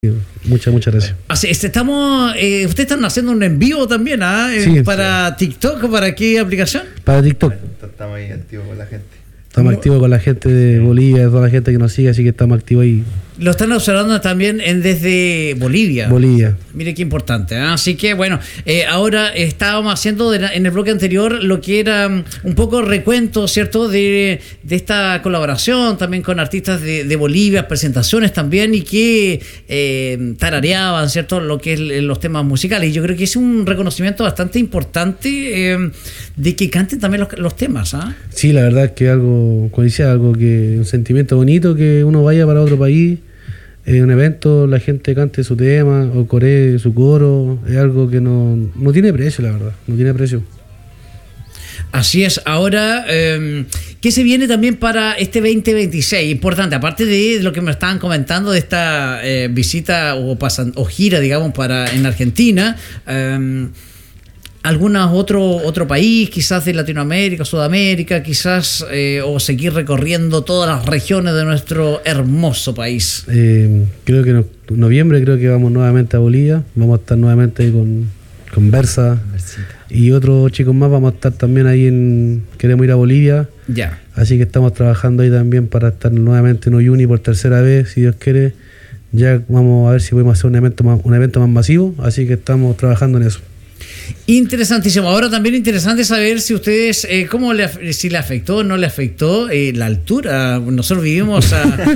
Muchas gracias. Ustedes están haciendo un en vivo también, Sí, para TikTok, ¿para qué aplicación? Para TikTok. Estamos ahí activos con la gente. Estamos activos con la gente de Bolivia, toda la gente que nos sigue, así que estamos activos ahí. Lo están observando también desde Bolivia. Mire qué importante. Así que bueno, ahora estábamos haciendo en el bloque anterior lo que era un poco recuento, ¿cierto? De esta colaboración también con artistas de Bolivia, presentaciones también, y que tarareaban, ¿cierto? Lo que es los temas musicales. Y yo creo que es un reconocimiento bastante importante de que canten también los temas. Sí, la verdad es que algo, como decía, un sentimiento bonito, que uno vaya para otro país, en un evento, la gente cante su tema o coree su coro, es algo que no tiene precio, la verdad, no tiene precio. Así es. Ahora, ¿qué se viene también para este 2026? Importante, aparte de lo que me estaban comentando de esta visita o gira, digamos, en Argentina, otro país, quizás de Latinoamérica, Sudamérica, quizás, o seguir recorriendo todas las regiones de nuestro hermoso país. Creo que en noviembre creo que vamos nuevamente a Bolivia, vamos a estar nuevamente ahí con Versa y otros chicos más, vamos a estar también ahí queremos ir a Bolivia. Ya. Así que estamos trabajando ahí también para estar nuevamente en Uyuni por tercera vez, si Dios quiere. Ya vamos a ver si podemos hacer un evento más masivo, así que estamos trabajando en eso. Interesantísimo. Ahora también interesante saber si ustedes, si le afectó o no le afectó la altura. Nosotros vivimos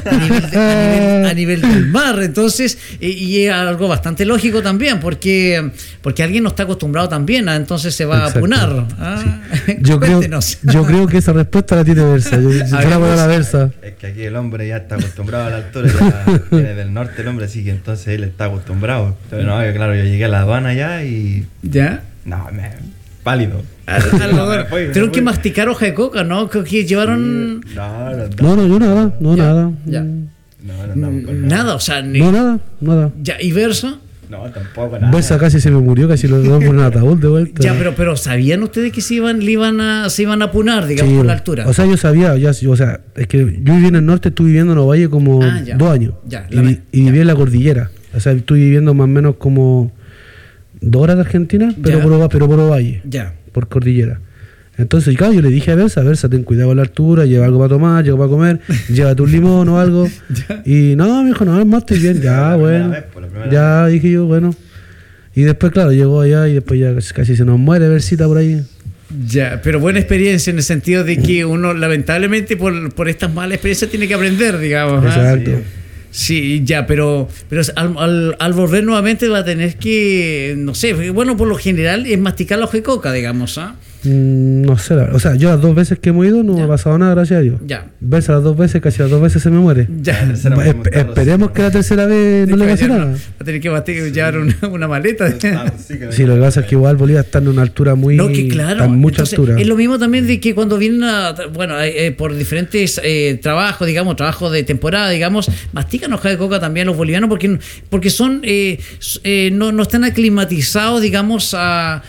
a nivel del mar, entonces, y es algo bastante lógico también, porque alguien no está acostumbrado también, entonces se va a apunar. Sí. Yo creo que esa respuesta la tiene Versa. Yo la voy a la Versa. Es que aquí el hombre ya está acostumbrado a la altura, ya viene del norte el hombre, así que entonces él está acostumbrado. Entonces, no, claro, yo llegué a La Habana ya y... ¿Ya? No, pálido. Tengo que masticar hoja de coca, ¿no? Que llevaron... No, yo nada. Ya. Nada, o sea... Nada. Ya, ¿y Versa? No, tampoco nada. Versa casi se me murió, casi lo damos en un ataúd de vuelta. Ya, pero ¿sabían ustedes que se iban a apunar, digamos, sí, por la altura? O sea, yo sabía, es que yo viví en el norte, estuve viviendo en Ovalle como 2 años. Ya, y viví en la cordillera. O sea, estuve viviendo más o menos como 2 horas de Argentina, pero por Ovalle. Ya. Por cordillera. Entonces, claro, yo le dije a Versa, ten cuidado con la altura, lleva algo para tomar, lleva para comer, llévate un limón o algo. Y no, me dijo, no, más estoy bien, ya, bueno. Ya dije yo, bueno. Y después, claro, llegó allá y después ya casi se nos muere Versita por ahí. Ya, pero buena experiencia en el sentido de que uno, lamentablemente, por estas malas experiencias tiene que aprender, digamos. Exacto. Sí, ya, pero al volver nuevamente va a tener que, no sé, bueno, por lo general es masticar la hoja de coca, digamos, No sé, o sea, yo las 2 veces que hemos ido no me ha pasado nada, gracias a Dios. Ya. Versa las 2 veces, casi las 2 veces se me muere. Ya. Esperemos que la tercera vez no le pase nada. Va a tener que llevar una maleta. Sí, lo que pasa es que igual Bolivia está en una altura muy... No, que claro. Está en mucha altura. Es lo mismo también de que cuando vienen por diferentes trabajos, digamos, trabajos de temporada, digamos, mastican hoja de coca también los bolivianos porque son no están aclimatizados, digamos,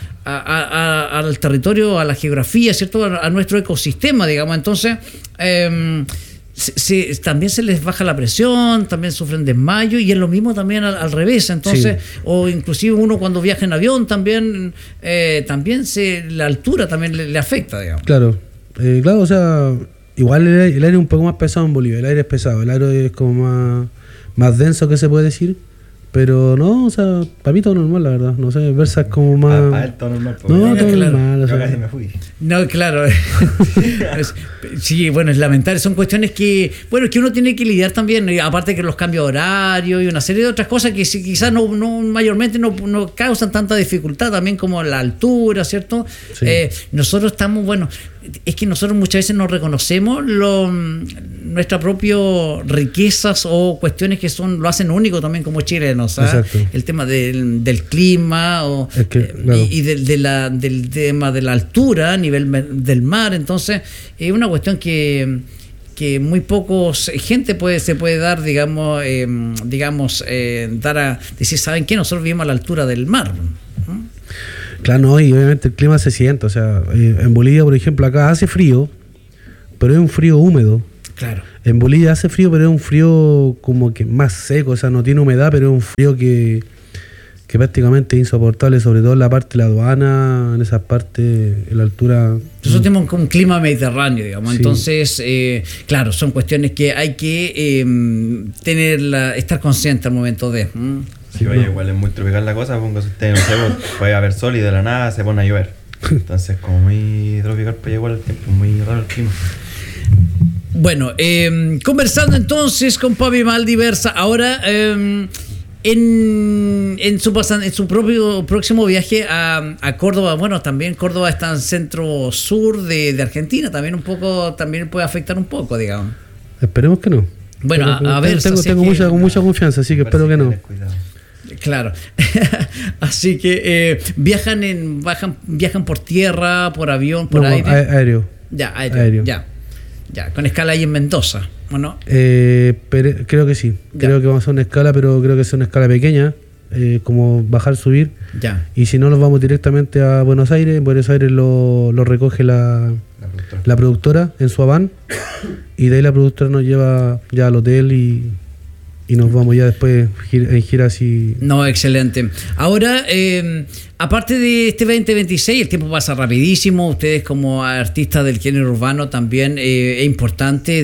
al territorio, a la geografía, ¿cierto? A nuestro ecosistema, digamos. Entonces, también se les baja la presión, también sufren desmayo, y es lo mismo también al revés. Entonces, sí. O inclusive uno cuando viaja en avión también la altura también le afecta, digamos. Claro, o sea, igual el aire es un poco más pesado en Bolivia. El aire es pesado, el aire es como más denso, que se puede decir. Pero no, o sea, para mí todo normal, la verdad. No sé, Versa es como más... Para él todo normal. No, todo claro. normal. O sea, yo casi me fui. No, claro. Sí, bueno, es lamentable. Son cuestiones que uno tiene que lidiar también. Aparte que los cambios de horario y una serie de otras cosas que quizás no mayormente no causan tanta dificultad, también como la altura, ¿cierto? Sí. Nosotros estamos, es que nosotros muchas veces no reconocemos nuestras propias riquezas o cuestiones que lo hacen único también como chilenos. El tema del clima y del tema de la altura a nivel del mar. Entonces es una cuestión que muy pocos gente se puede dar, digamos, dar a decir, ¿saben qué? Nosotros vivimos a la altura del mar. Claro, no, y obviamente el clima se siente. O sea, en Bolivia, por ejemplo, acá hace frío, pero es un frío húmedo. Claro. En Bolivia hace frío, pero es un frío como que más seco, o sea, no tiene humedad, pero es un frío que prácticamente es insoportable, sobre todo en la parte de la aduana, en esas partes, en la altura. Nosotros tenemos un clima mediterráneo, digamos, Sí. entonces, claro, son cuestiones que hay que estar consciente al momento de. Sí, oye, igual es muy tropical la cosa, pongo si usted no sé, puede haber sol y de la nada se pone a llover. Entonces, como muy tropical, pues igual el tiempo, muy raro el clima. Bueno, conversando entonces con Papi Maldiversa, ahora en su propio próximo viaje a Córdoba, bueno, también Córdoba está en centro-sur de Argentina, también un poco, también puede afectar un poco, digamos. Esperemos que no. Bueno, a ver, tengo mucha confianza, así que espero que no. Claro. Así que viajan por tierra, por avión, por aire. Aéreo. Ya, aéreo. Ya, con escala ahí en Mendoza, ¿o no? Creo que sí. Ya. Creo que vamos a hacer una escala, pero creo que es una escala pequeña, como bajar, subir. Ya. Y si no, nos vamos directamente a Buenos Aires. En Buenos Aires lo recoge la productora en su van. Y de ahí la productora nos lleva ya al hotel y nos vamos ya después en gira así. No, excelente. Ahora, aparte de este 2026, el tiempo pasa rapidísimo. Ustedes como artistas del género urbano también es importante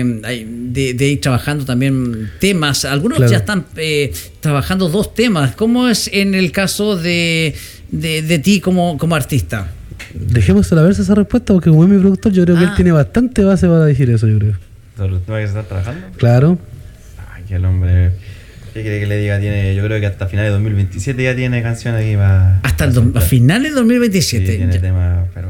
de ir trabajando también temas. Algunos Claro. ya están trabajando 2 temas. ¿Cómo es en el caso de ti como artista? Dejemos a la versa esa respuesta porque como es mi productor, yo creo que él tiene bastante base para decir eso, yo creo. ¿Sobre los temas que se están trabajando? Claro. Ay, que el hombre... ¿Qué quiere que le diga? Yo creo que hasta finales de 2027 ya tiene canciones aquí para... Hasta a finales de 2027. Sí, tiene Ya. temas, pero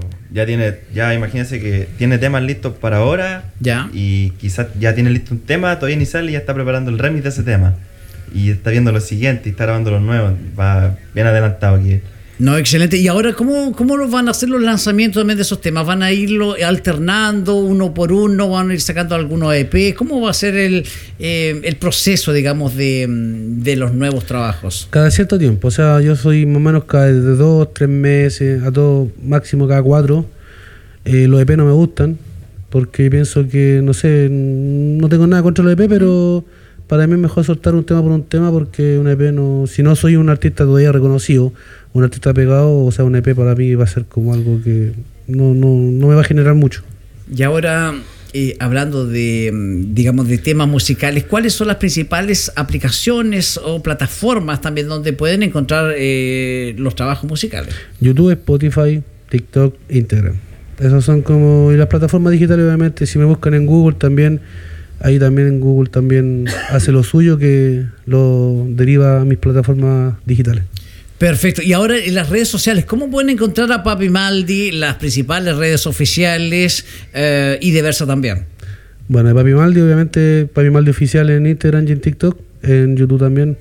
ya imagínense que tiene temas listos para ahora. Ya. Y quizás ya tiene listo un tema, todavía ni sale y ya está preparando el remix de ese tema. Y está viendo los siguientes y está grabando los nuevos. Va bien adelantado aquí. No, excelente. Y ahora, ¿cómo los van a hacer los lanzamientos también de esos temas? ¿Van a irlo alternando uno por uno? ¿Van a ir sacando algunos EP? ¿Cómo va a ser el proceso, digamos, de los nuevos trabajos? Cada cierto tiempo, o sea, yo soy más o menos cada 2, 3 meses, a todo máximo cada 4. Los EP no me gustan, porque pienso que, no sé, no tengo nada contra los EP, pero para mí es mejor soltar un tema por un tema, porque un EP no, si no soy un artista todavía reconocido, un artista pegado, o sea, un EP para mí va a ser como algo que no me va a generar mucho. Y ahora, hablando digamos, de temas musicales, ¿cuáles son las principales aplicaciones o plataformas también donde pueden encontrar los trabajos musicales? YouTube, Spotify, TikTok, Instagram. Esas son como... Y las plataformas digitales, obviamente, si me buscan en Google también, ahí también en Google también hace lo suyo, que lo deriva a mis plataformas digitales. Perfecto. Y ahora en las redes sociales, ¿cómo pueden encontrar a Papi Maldi, las principales redes oficiales y de Versa también? Bueno, de Papi Maldi, obviamente, Papi Maldi oficial en Instagram y en TikTok, en YouTube también,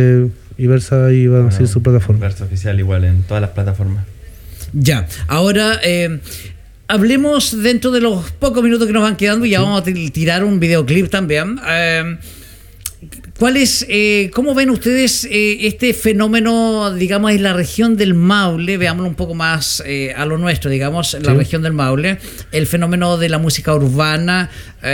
y Versa ahí va a ser su plataforma. Versa oficial igual en todas las plataformas. Ya, ahora hablemos dentro de los pocos minutos que nos van quedando, y ya vamos a tirar un videoclip también. ¿Cómo ven ustedes este fenómeno, digamos, en la región del Maule? Veámoslo un poco más a lo nuestro, digamos, en la región del Maule. El fenómeno de la música urbana,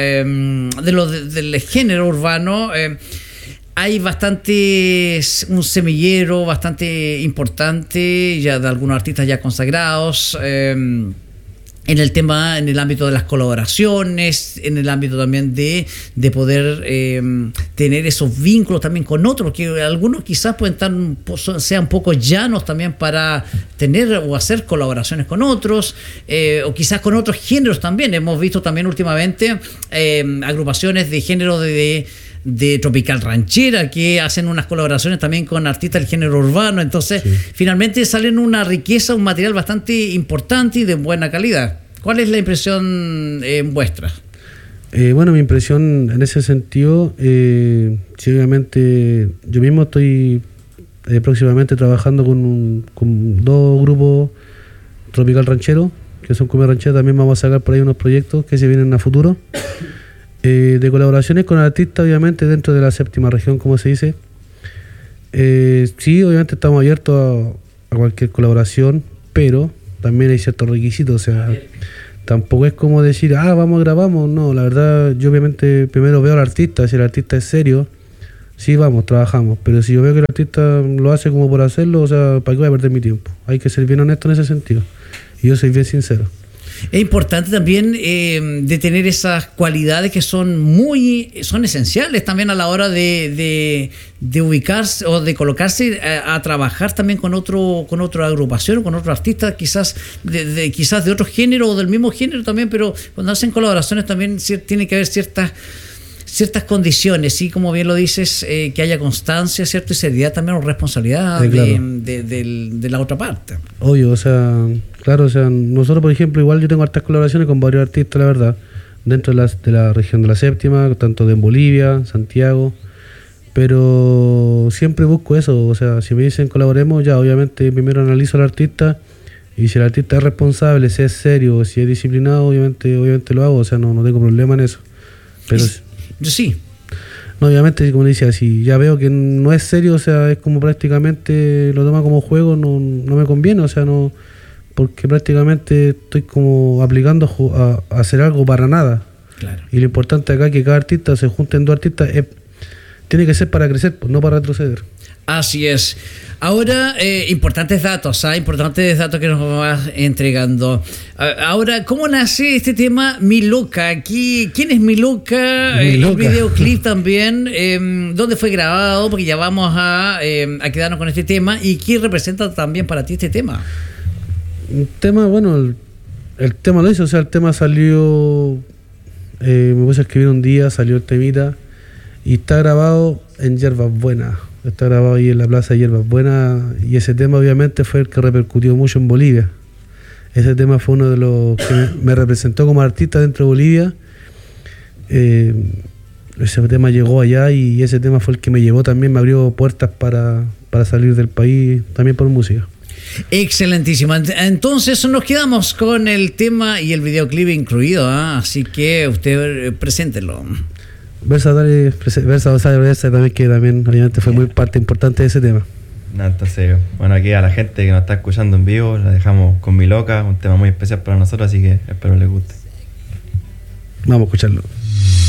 del género urbano. Hay un semillero bastante importante, ya de algunos artistas ya consagrados. En el ámbito de las colaboraciones, en el ámbito también de poder tener esos vínculos también con otros, que algunos quizás sean un poco llanos también para tener o hacer colaboraciones con otros, o quizás con otros géneros también. Hemos visto también últimamente agrupaciones de género de tropical ranchera que hacen unas colaboraciones también con artistas del género urbano. Entonces, finalmente salen una riqueza, un material bastante importante y de buena calidad. ¿Cuál es la impresión vuestra? Bueno, mi impresión en ese sentido, sí, obviamente yo mismo estoy próximamente trabajando con 2 grupos tropical ranchero, que son cumbia ranchera. También vamos a sacar por ahí unos proyectos que se vienen a futuro. De colaboraciones con artistas, obviamente, dentro de la 7ª región, como se dice. Sí, obviamente estamos abiertos a cualquier colaboración, pero también hay ciertos requisitos. O sea, tampoco es como decir, vamos, grabamos. No, la verdad, yo obviamente primero veo al artista. Si el artista es serio, sí, vamos, trabajamos. Pero si yo veo que el artista lo hace como por hacerlo, o sea, ¿para qué voy a perder mi tiempo? Hay que ser bien honesto en ese sentido. Y yo soy bien sincero. Es importante también de tener esas cualidades que son esenciales también a la hora de ubicarse o de colocarse a trabajar también con otra agrupación, con otro artista, quizás de otro género o del mismo género también, pero cuando hacen colaboraciones también tiene que haber ciertas condiciones, sí, como bien lo dices, que haya constancia, ¿cierto? Y seriedad también, o responsabilidad de la otra parte. Obvio, o sea, claro, o sea, nosotros, por ejemplo, igual yo tengo hartas colaboraciones con varios artistas, la verdad, dentro de la región de la Séptima, tanto de Bolivia, Santiago, pero siempre busco eso, o sea, si me dicen colaboremos, ya obviamente primero analizo al artista, y si el artista es responsable, si es serio, si es disciplinado, obviamente lo hago, o sea, no tengo problema en eso. Pero sí. No, obviamente, como decía, si ya veo que no es serio, o sea, es como prácticamente lo toma como juego, no me conviene, o sea, no, porque prácticamente estoy como aplicando a hacer algo para nada. Claro. Y lo importante acá es que cada artista se junten dos artistas, tiene que ser para crecer, no para retroceder. Así es. Ahora, importantes datos que nos vas entregando. Ahora, ¿cómo nace este tema Mi Loca? ¿Quién es Mi Loca? El videoclip también. ¿Dónde fue grabado? Porque ya vamos a quedarnos con este tema. ¿Y qué representa también para ti este tema? Un tema, bueno, el tema lo hice, o sea, el tema salió, me puse a escribir un día, salió el temita y está grabado en Hierbas Buenas. Está grabado ahí en la plaza de Hierbas Buenas y ese tema obviamente fue el que repercutió mucho en Bolivia. Ese tema fue uno de los que me representó como artista dentro de Bolivia. Ese tema llegó allá y ese tema fue el que me llevó también, me abrió puertas para salir del país también por música. Excelentísimo. Entonces nos quedamos con el tema y el videoclip incluido, así que usted preséntelo. Versa también, que también obviamente fue muy parte importante de ese tema. Entonces, bueno, aquí a la gente que nos está escuchando en vivo, la dejamos con Mi Loca, un tema muy especial para nosotros, así que espero les guste. Vamos a escucharlo.